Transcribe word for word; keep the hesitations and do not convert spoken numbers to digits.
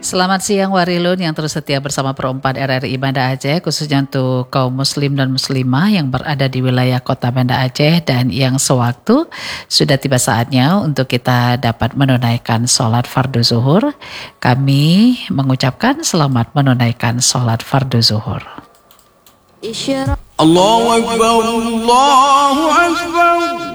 Selamat siang Warilun yang terus setia bersama Pro empat R R I Banda Aceh, khususnya untuk kaum muslim dan muslimah yang berada di wilayah kota Banda Aceh, dan yang sewaktu sudah tiba saatnya untuk kita dapat menunaikan sholat fardu zuhur. Kami mengucapkan selamat menunaikan sholat fardu zuhur. Allahu Akbar, Allahu Akbar.